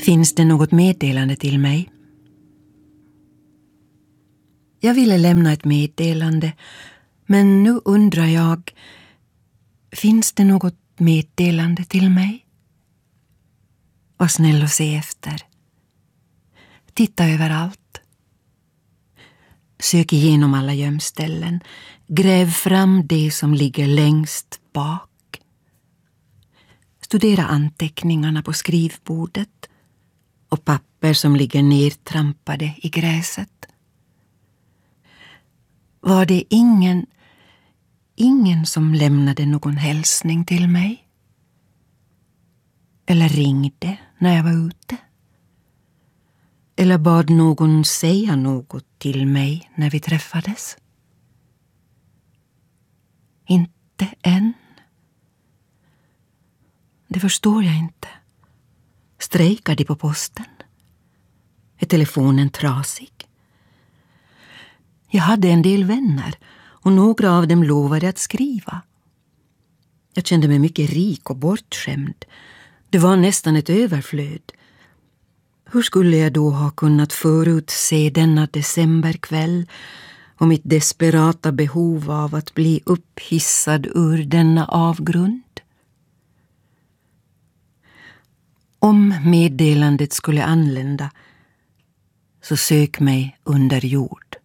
Finns det något meddelande till mig? Jag ville lämna ett meddelande, men nu undrar jag, finns det något meddelande till mig? Var snäll och se efter. Titta överallt. Sök igenom alla gömställen. Gräv fram det som ligger längst bak. Studera anteckningarna på skrivbordet och papper som ligger nertrampade i gräset. Var det ingen som lämnade någon hälsning till mig? Eller ringde när jag var ute? Eller bad någon säga något till mig när vi träffades? Inte än. Det förstår jag inte. Strejkar de på posten? Är telefonen trasig? Jag hade en del vänner och några av dem lovade att skriva. Jag kände mig mycket rik och bortskämd. Det var nästan ett överflöd. Hur skulle jag då ha kunnat förutse denna decemberkväll och mitt desperata behov av att bli upphissad ur denna avgrund? Om meddelandet skulle anlända, så sök mig under jord.